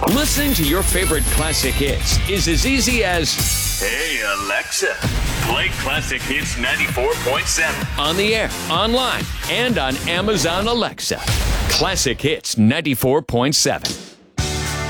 Listening to your favorite classic hits is as easy as, "Hey Alexa, play Classic Hits 94.7. on the air, online, and on Amazon Alexa. Classic Hits 94.7.